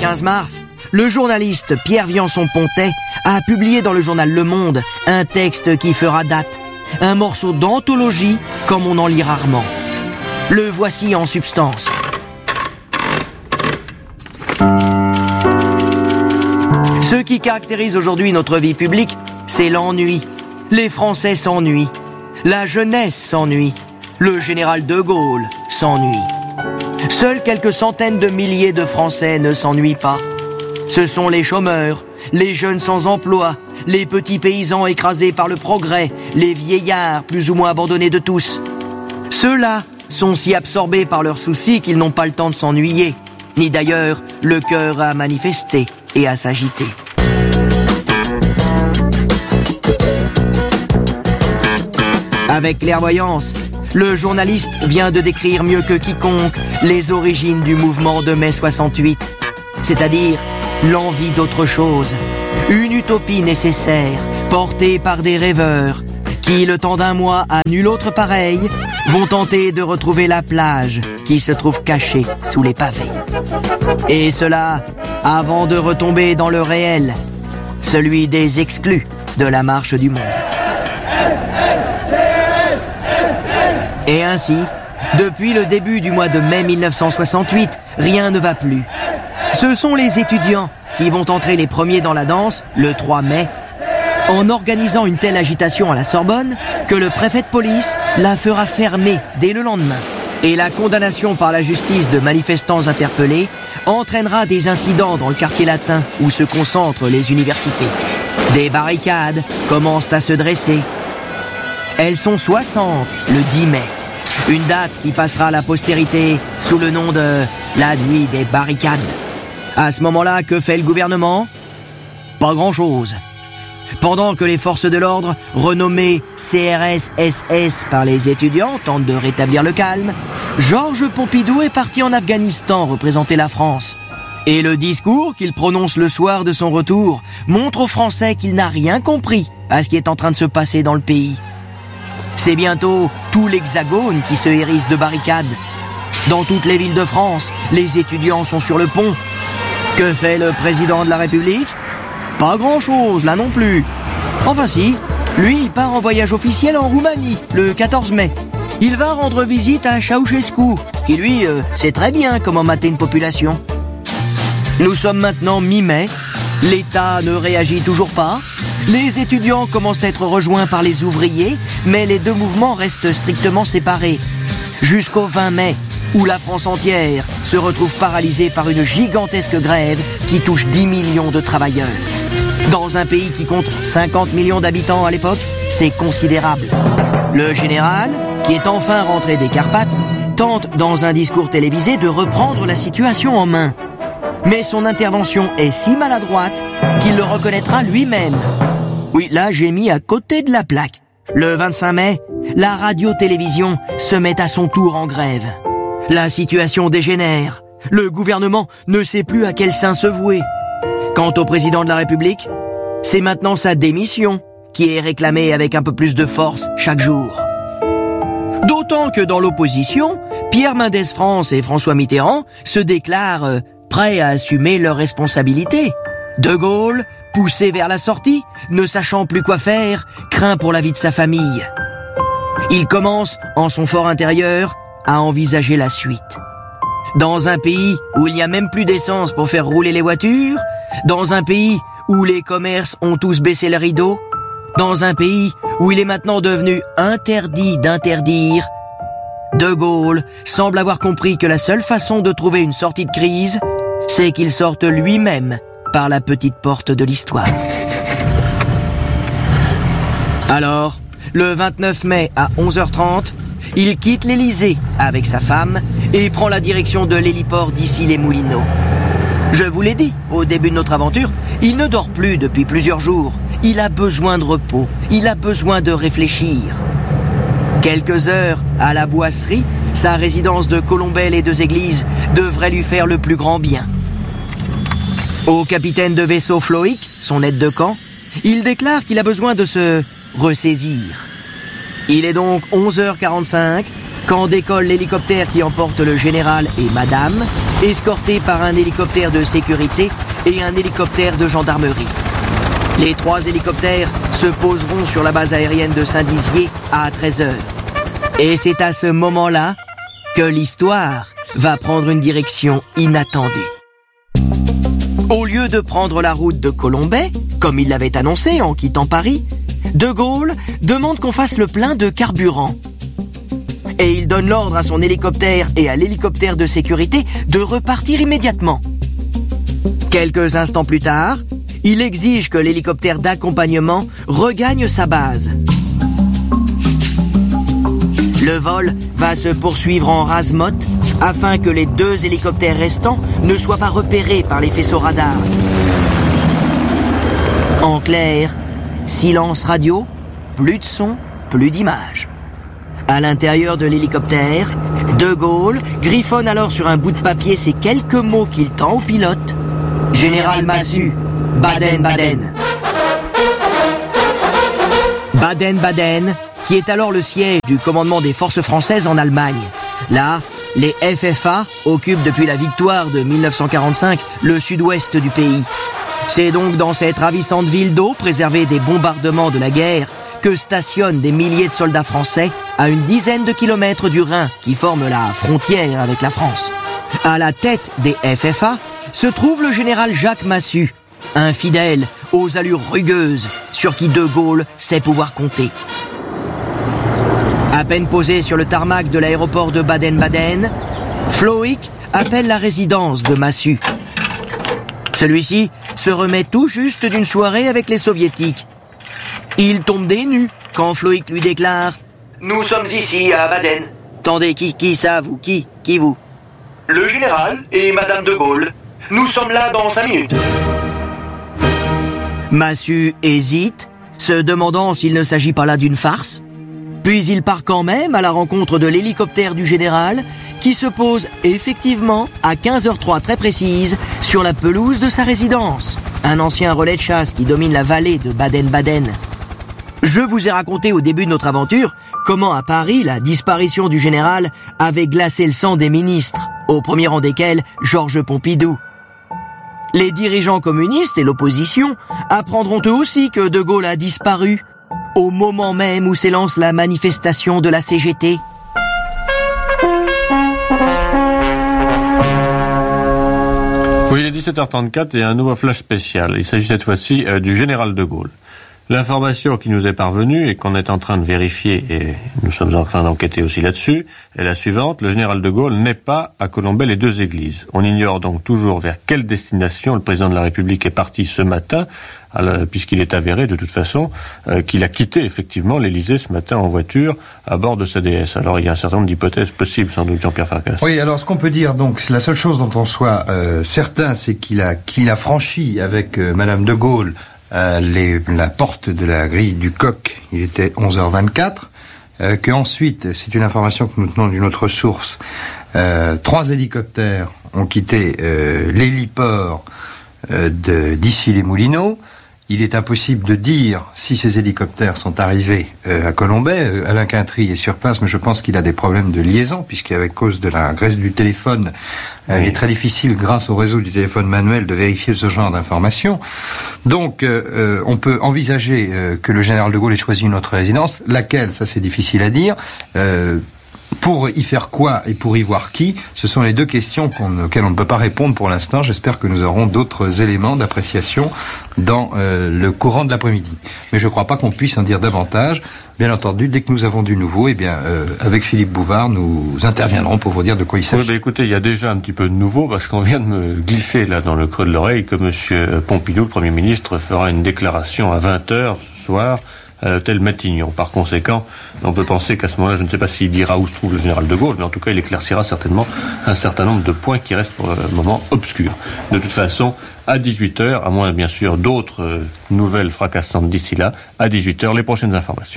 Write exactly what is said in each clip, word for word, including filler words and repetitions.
quinze mars, le journaliste Pierre Viançon-Pontet a publié dans le journal Le Monde un texte qui fera date, un morceau d'anthologie comme on en lit rarement. Le voici en substance. Ce qui caractérise aujourd'hui notre vie publique, c'est l'ennui. Les Français s'ennuient. La jeunesse s'ennuie. Le général de Gaulle s'ennuie. Seuls quelques centaines de milliers de Français ne s'ennuient pas. Ce sont les chômeurs, les jeunes sans emploi, les petits paysans écrasés par le progrès, les vieillards plus ou moins abandonnés de tous. Ceux-là sont si absorbés par leurs soucis qu'ils n'ont pas le temps de s'ennuyer, ni d'ailleurs le cœur à manifester et à s'agiter. Avec clairvoyance, le journaliste vient de décrire mieux que quiconque les origines du mouvement de mai soixante-huit, c'est-à-dire l'envie d'autre chose, une utopie nécessaire, portée par des rêveurs, qui, le temps d'un mois à nul autre pareil, vont tenter de retrouver la plage qui se trouve cachée sous les pavés. Et cela avant de retomber dans le réel, celui des exclus de la marche du monde. Et ainsi, depuis le début du mois de mai mille neuf cent soixante-huit, rien ne va plus. Ce sont les étudiants qui vont entrer les premiers dans la danse, le trois mai, en organisant une telle agitation à la Sorbonne que le préfet de police la fera fermer dès le lendemain. Et la condamnation par la justice de manifestants interpellés entraînera des incidents dans le quartier latin où se concentrent les universités. Des barricades commencent à se dresser. Elles sont soixante le dix mai, une date qui passera à la postérité sous le nom de la nuit des barricades. À ce moment-là, que fait le gouvernement ? Pas grand-chose. Pendant que les forces de l'ordre, renommées C R S S S par les étudiants, tentent de rétablir le calme, Georges Pompidou est parti en Afghanistan représenter la France. Et le discours qu'il prononce le soir de son retour montre aux Français qu'il n'a rien compris à ce qui est en train de se passer dans le pays. C'est bientôt tout l'Hexagone qui se hérisse de barricades. Dans toutes les villes de France, les étudiants sont sur le pont. Que fait le président de la République ? Pas grand-chose, là non plus. Enfin si, lui, il part en voyage officiel en Roumanie, le quatorze mai. Il va rendre visite à Ceausescu, qui lui, euh, sait très bien comment mater une population. Nous sommes maintenant mi-mai, l'État ne réagit toujours pas, les étudiants commencent à être rejoints par les ouvriers, mais les deux mouvements restent strictement séparés. Jusqu'au vingt mai, où la France entière se retrouve paralysée par une gigantesque grève qui touche dix millions de travailleurs. Dans un pays qui compte cinquante millions d'habitants à l'époque, c'est considérable. Le général, qui est enfin rentré des Carpates, tente dans un discours télévisé de reprendre la situation en main. Mais son intervention est si maladroite qu'il le reconnaîtra lui-même. Oui, là j'ai mis à côté de la plaque. Le vingt-cinq mai, la radio-télévision se met à son tour en grève. La situation dégénère. Le gouvernement ne sait plus à quel saint se vouer. Quant au président de la République, c'est maintenant sa démission qui est réclamée avec un peu plus de force chaque jour. D'autant que dans l'opposition, Pierre Mendès France et François Mitterrand se déclarent euh, prêts à assumer leurs responsabilités. De Gaulle, poussé vers la sortie, ne sachant plus quoi faire, craint pour la vie de sa famille. Il commence, en son fort intérieur, à envisager la suite. Dans un pays où il n'y a même plus d'essence pour faire rouler les voitures, dans un pays où les commerces ont tous baissé le rideau, dans un pays où il est maintenant devenu interdit d'interdire, De Gaulle semble avoir compris que la seule façon de trouver une sortie de crise, c'est qu'il sorte lui-même par la petite porte de l'histoire. Alors, le vingt-neuf mai à onze heures trente, il quitte l'Élysée avec sa femme et prend la direction de l'héliport d'Issy-les-Moulineaux. Je vous l'ai dit, au début de notre aventure, il ne dort plus depuis plusieurs jours. Il a besoin de repos, il a besoin de réfléchir. Quelques heures à la Boisserie, sa résidence de Colombelles et Deux Églises, devrait lui faire le plus grand bien. Au capitaine de vaisseau Floïc, son aide de camp, il déclare qu'il a besoin de se ressaisir. Il est donc onze heures quarante-cinq quand décolle l'hélicoptère qui emporte le général et madame, escorté par un hélicoptère de sécurité et un hélicoptère de gendarmerie. Les trois hélicoptères se poseront sur la base aérienne de Saint-Dizier à treize heures. Et c'est à ce moment-là que l'histoire va prendre une direction inattendue. Au lieu de prendre la route de Colombey, comme il l'avait annoncé en quittant Paris, De Gaulle demande qu'on fasse le plein de carburant. Et il donne l'ordre à son hélicoptère et à l'hélicoptère de sécurité de repartir immédiatement. Quelques instants plus tard, il exige que l'hélicoptère d'accompagnement regagne sa base. Le vol va se poursuivre en rase-motte afin que les deux hélicoptères restants ne soient pas repérés par les faisceaux radars. En clair, silence radio, plus de son, plus d'image. À l'intérieur de l'hélicoptère, De Gaulle griffonne alors sur un bout de papier ces quelques mots qu'il tend au pilote. Général Massu, Baden-Baden. Baden-Baden, qui est alors le siège du commandement des forces françaises en Allemagne. Là, les F F A occupent depuis la victoire de mille neuf cent quarante-cinq le sud-ouest du pays. C'est donc dans cette ravissante ville d'eau, préservée des bombardements de la guerre, que stationnent des milliers de soldats français à une dizaine de kilomètres du Rhin, qui forme la frontière avec la France. À la tête des F F A se trouve le général Jacques Massu, un fidèle aux allures rugueuses, sur qui De Gaulle sait pouvoir compter. À peine posé sur le tarmac de l'aéroport de Baden-Baden, Floïc appelle la résidence de Massu. Celui-ci se remet tout juste d'une soirée avec les soviétiques. Il tombe des nues quand Floïc lui déclare « Nous sommes ici à Baden. » Attendez, qui, qui ça, vous? Qui? Qui vous? Le général et Madame de Gaulle. Nous sommes là dans cinq minutes. Massu hésite, se demandant s'il ne s'agit pas là d'une farce. Puis il part quand même à la rencontre de l'hélicoptère du général, qui se pose effectivement à quinze heures zéro trois très précise sur la pelouse de sa résidence. Un ancien relais de chasse qui domine la vallée de Baden-Baden. Je vous ai raconté au début de notre aventure comment à Paris la disparition du général avait glacé le sang des ministres, au premier rang desquels Georges Pompidou. Les dirigeants communistes et l'opposition apprendront eux aussi que De Gaulle a disparu, au moment même où s'élance la manifestation de la C G T. Oui, il est dix-sept heures trente-quatre et un nouveau flash spécial. Il s'agit cette fois-ci euh, du général de Gaulle. L'information qui nous est parvenue et qu'on est en train de vérifier, et nous sommes en train d'enquêter aussi là-dessus, est la suivante. Le général de Gaulle n'est pas à Colombey-les-Deux-Églises. On ignore donc toujours vers quelle destination le président de la République est parti ce matin, puisqu'il est avéré de toute façon euh, qu'il a quitté effectivement l'Élysée ce matin en voiture à bord de sa D S. Alors il y a un certain nombre d'hypothèses possibles sans doute, Jean-Pierre Farkas. Oui, alors ce qu'on peut dire, donc, c'est la seule chose dont on soit euh, certain, c'est qu'il a, qu'il a franchi avec euh, Madame de Gaulle euh, les, la porte de la grille du Coq. Il était onze heures vingt-quatre. Euh, qu'ensuite, c'est une information que nous tenons d'une autre source, euh, trois hélicoptères ont quitté euh, l'héliport euh, de, d'Issy-les-Moulineaux. Il est impossible de dire si ces hélicoptères sont arrivés euh, à Colombey. Euh, Alain Quintry est sur place, mais je pense qu'il a des problèmes de liaison, puisqu'à cause de la graisse du téléphone, euh, oui. il est très difficile, grâce au réseau du téléphone manuel, de vérifier ce genre d'informations. Donc, euh, on peut envisager euh, que le général de Gaulle ait choisi une autre résidence. Laquelle, ça c'est difficile à dire. Euh, Pour y faire quoi et pour y voir qui, ce sont les deux questions qu'on, auxquelles on ne peut pas répondre pour l'instant. J'espère que nous aurons d'autres éléments d'appréciation dans euh, le courant de l'après-midi. Mais je ne crois pas qu'on puisse en dire davantage. Bien entendu, dès que nous avons du nouveau, eh bien, euh, avec Philippe Bouvard, nous interviendrons pour vous dire de quoi il s'agit. Oui, bah, écoutez, il y a déjà un petit peu de nouveau, parce qu'on vient de me glisser là dans le creux de l'oreille que M. Pompidou, le Premier ministre, fera une déclaration à vingt heures ce soir à l'hôtel Matignon. Par conséquent, on peut penser qu'à ce moment-là, je ne sais pas s'il dira où se trouve le général de Gaulle, mais en tout cas, il éclaircira certainement un certain nombre de points qui restent pour le moment obscurs. De toute façon, à dix-huit heures, à moins bien sûr d'autres euh, nouvelles fracassantes d'ici là, à dix-huit heures, les prochaines informations.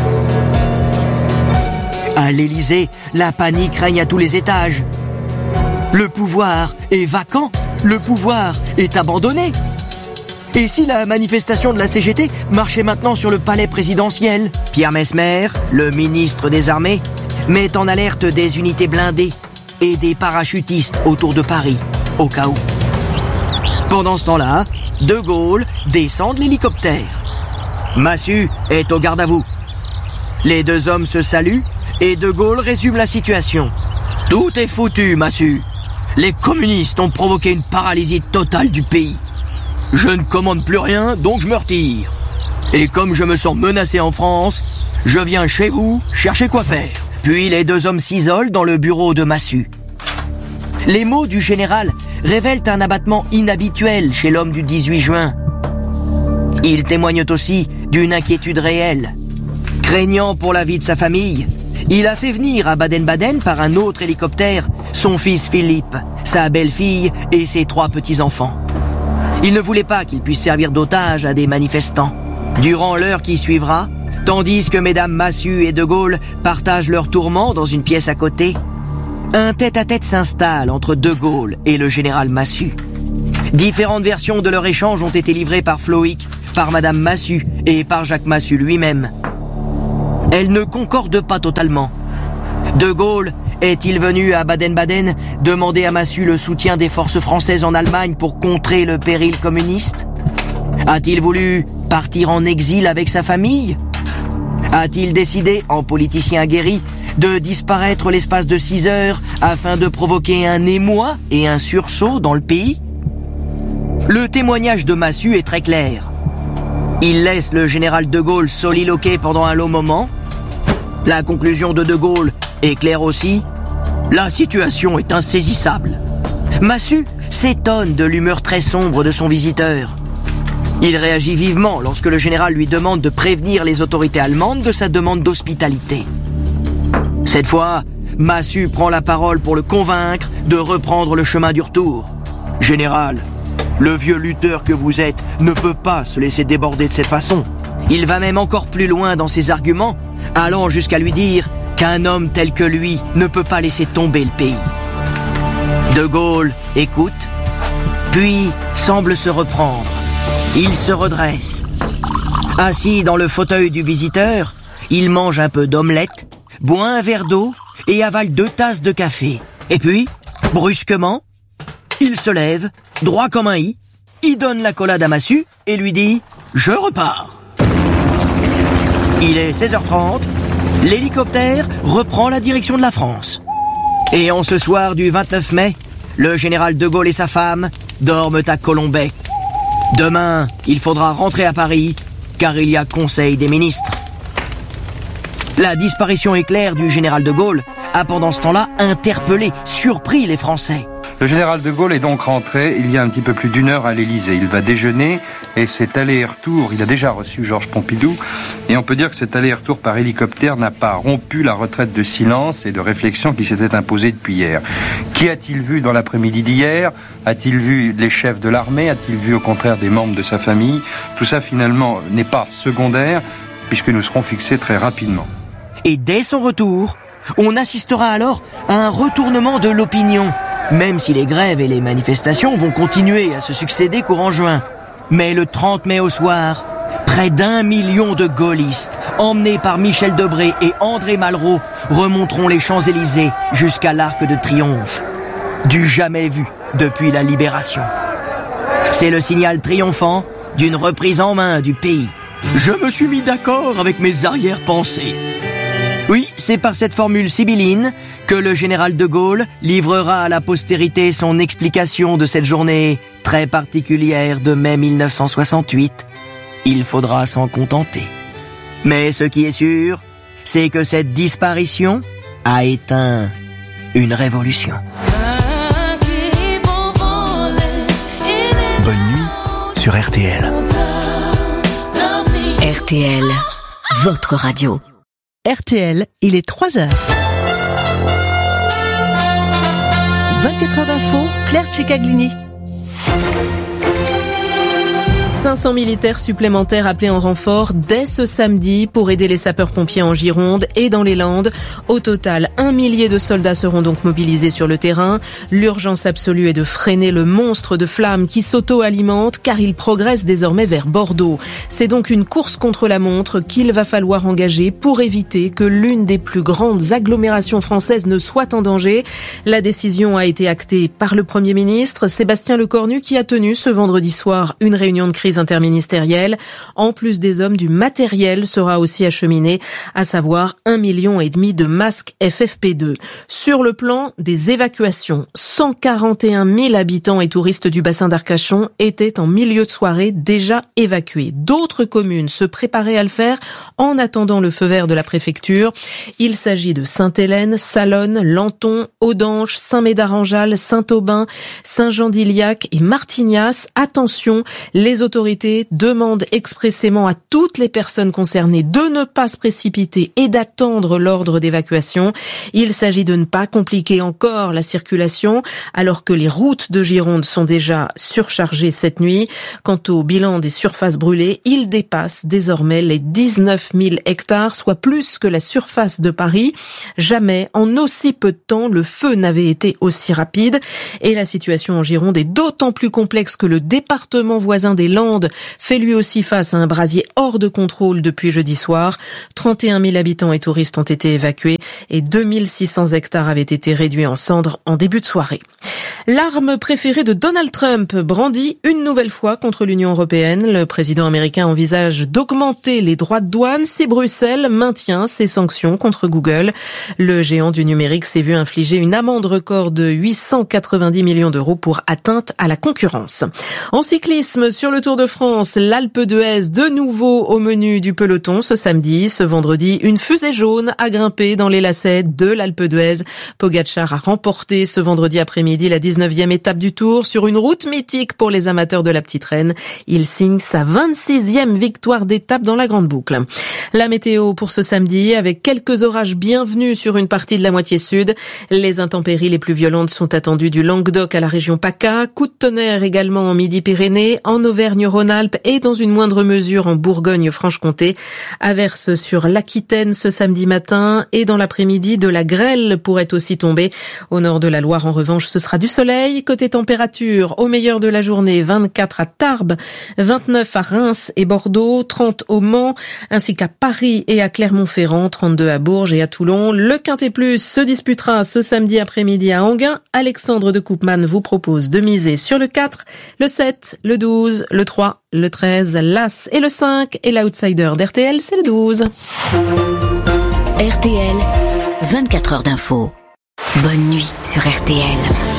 À l'Élysée, la panique règne à tous les étages. Le pouvoir est vacant, le pouvoir est abandonné. Et si la manifestation de la C G T marchait maintenant sur le palais présidentiel? Pierre Messmer, le ministre des Armées, met en alerte des unités blindées et des parachutistes autour de Paris, au cas où. Pendant ce temps-là, De Gaulle descend de l'hélicoptère. Massu est au garde à vous. Les deux hommes se saluent et De Gaulle résume la situation. Tout est foutu, Massu. Les communistes ont provoqué une paralysie totale du pays. Je ne commande plus rien, donc je me retire. Et comme je me sens menacé en France, je viens chez vous chercher quoi faire. Puis les deux hommes s'isolent dans le bureau de Massu. Les mots du général révèlent un abattement inhabituel chez l'homme du dix-huit juin. Ils témoignent aussi d'une inquiétude réelle. Craignant pour la vie de sa famille, il a fait venir à Baden-Baden par un autre hélicoptère son fils Philippe, sa belle-fille et ses trois petits-enfants. Il ne voulait pas qu'ils puissent servir d'otage à des manifestants. Durant l'heure qui suivra, tandis que mesdames Massu et De Gaulle partagent leurs tourments dans une pièce à côté, un tête-à-tête s'installe entre De Gaulle et le général Massu. Différentes versions de leur échange ont été livrées par Floïc, par madame Massu et par Jacques Massu lui-même. Elles ne concordent pas totalement. De Gaulle est-il venu à Baden-Baden demander à Massu le soutien des forces françaises en Allemagne pour contrer le péril communiste? A-t-il voulu partir en exil avec sa famille? A-t-il décidé, en politicien aguerri, de disparaître l'espace de six heures afin de provoquer un émoi et un sursaut dans le pays? Le témoignage de Massu est très clair. Il laisse le général De Gaulle soliloquer pendant un long moment. La conclusion de De Gaulle est claire aussi. La situation est insaisissable. Massu s'étonne de l'humeur très sombre de son visiteur. Il réagit vivement lorsque le général lui demande de prévenir les autorités allemandes de sa demande d'hospitalité. Cette fois, Massu prend la parole pour le convaincre de reprendre le chemin du retour. « Général, le vieux lutteur que vous êtes ne peut pas se laisser déborder de cette façon. » Il va même encore plus loin dans ses arguments, allant jusqu'à lui dire qu'un homme tel que lui ne peut pas laisser tomber le pays. De Gaulle écoute, puis semble se reprendre. Il se redresse. Assis dans le fauteuil du visiteur, il mange un peu d'omelette, boit un verre d'eau et avale deux tasses de café. Et puis, brusquement, il se lève, droit comme un i, il donne l'accolade à Massu et lui dit « Je repars ». Il est seize heures trente, l'hélicoptère reprend la direction de la France. Et en ce soir du vingt-neuf mai, le général De Gaulle et sa femme dorment à Colombey. Demain, il faudra rentrer à Paris, car il y a conseil des ministres. La disparition éclair du général De Gaulle a pendant ce temps-là interpellé, surpris les Français. Le général de Gaulle est donc rentré il y a un petit peu plus d'une heure à l'Élysée. Il va déjeuner et cet aller-retour, il a déjà reçu Georges Pompidou, et on peut dire que cet aller-retour par hélicoptère n'a pas rompu la retraite de silence et de réflexion qui s'était imposée depuis hier. Qui a-t-il vu dans l'après-midi d'hier? A-t-il vu les chefs de l'armée? A-t-il vu au contraire des membres de sa famille? Tout ça finalement n'est pas secondaire puisque nous serons fixés très rapidement. Et dès son retour, on assistera alors à un retournement de l'opinion. Même si les grèves et les manifestations vont continuer à se succéder courant juin. Mais le trente mai au soir, près d'un million de gaullistes, emmenés par Michel Debré et André Malraux, remonteront les Champs-Élysées jusqu'à l'Arc de Triomphe. Du jamais vu depuis la Libération. C'est le signal triomphant d'une reprise en main du pays. Je me suis mis d'accord avec mes arrière-pensées. Oui, c'est par cette formule sibylline que le général de Gaulle livrera à la postérité son explication de cette journée très particulière de mai mille neuf cent soixante-huit. Il faudra s'en contenter. Mais ce qui est sûr, c'est que cette disparition a éteint une révolution. Bonne nuit sur R T L. R T L, votre radio. R T L, il est trois heures. vingt-quatre heures d'info, Claire Cicaglini. cinq cents militaires supplémentaires appelés en renfort dès ce samedi pour aider les sapeurs-pompiers en Gironde et dans les Landes. Au total, un millier de soldats seront donc mobilisés sur le terrain. L'urgence absolue est de freiner le monstre de flammes qui s'auto-alimente car il progresse désormais vers Bordeaux. C'est donc une course contre la montre qu'il va falloir engager pour éviter que l'une des plus grandes agglomérations françaises ne soit en danger. La décision a été actée par le Premier ministre Sébastien Lecornu qui a tenu ce vendredi soir une réunion de crise interministérielle. En plus des hommes, du matériel sera aussi acheminé, à savoir un million et demi de masques F F P deux. Sur le plan des évacuations, cent quarante et un mille habitants et touristes du bassin d'Arcachon étaient en milieu de soirée déjà évacués. D'autres communes se préparaient à le faire en attendant le feu vert de la préfecture. Il s'agit de Sainte-Hélène, Salonne, Lanton, Audange, Saint-Médard-en-Jalles, Saint-Aubin, Saint-Jean-d'Iliac et Martignas. Attention, les autorités demandent expressément à toutes les personnes concernées de ne pas se précipiter et d'attendre l'ordre d'évacuation. Il s'agit de ne pas compliquer encore la circulation alors que les routes de Gironde sont déjà surchargées cette nuit. Quant au bilan des surfaces brûlées, il dépasse désormais les dix-neuf mille hectares, soit plus que la surface de Paris. Jamais, en aussi peu de temps, le feu n'avait été aussi rapide. Et la situation en Gironde est d'autant plus complexe que le département voisin des Landes fait lui aussi face à un brasier hors de contrôle depuis jeudi soir. trente et un mille habitants et touristes ont été évacués et deux mille six cents hectares avaient été réduits en cendres en début de soirée. L'arme préférée de Donald Trump brandie une nouvelle fois contre l'Union européenne. Le président américain envisage d'augmenter les droits de douane si Bruxelles maintient ses sanctions contre Google. Le géant du numérique s'est vu infliger une amende record de huit cent quatre-vingt-dix millions d'euros pour atteinte à la concurrence. En cyclisme, sur le Tour de France, l'Alpe d'Huez de nouveau au menu du peloton ce samedi. Ce vendredi, une fusée jaune a grimpé dans les lacets de l'Alpe d'Huez. Pogacar a remporté ce vendredi après-midi la dix-neuvième étape du Tour sur une route mythique pour les amateurs de la petite reine. Il signe sa vingt-sixième victoire d'étape dans la grande boucle. La météo pour ce samedi avec quelques orages bienvenus sur une partie de la moitié sud. Les intempéries les plus violentes sont attendues du Languedoc à la région PACA. Coups de tonnerre également en Midi-Pyrénées, en Auvergne-Rhône-Alpes et dans une moindre mesure en Bourgogne-Franche-Comté. Averse sur l'Aquitaine ce samedi matin et dans l'après-midi de la grêle pourrait aussi tomber. Au nord de la Loire, en revanche, ce sera du soleil. Côté température, au meilleur de la journée, vingt-quatre à Tarbes, vingt-neuf à Reims et Bordeaux, trente au Mans, ainsi qu'à Paris et à Clermont-Ferrand, trente-deux à Bourges et à Toulon. Le Quintet Plus se disputera ce samedi après-midi à Enghien. Alexandre de Koopman vous propose de miser sur le quatre, le sept, le douze, le trois, le treize, l'As et le cinq. Et l'outsider d'R T L, c'est le douze. R T L, vingt-quatre heures d'info. Bonne nuit sur R T L.